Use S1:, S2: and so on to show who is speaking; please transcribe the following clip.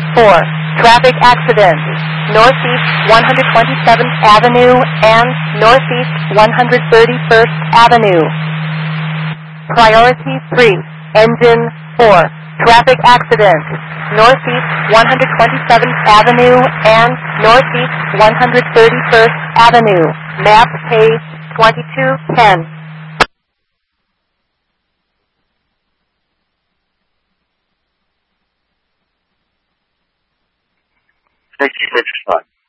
S1: 4. Traffic accident. Northeast 127th Avenue and Northeast 131st Avenue. Priority 3. Engine 4. Traffic accident. Northeast 127th Avenue and Northeast 131st Avenue. Map page 2210.
S2: Thank you for your time.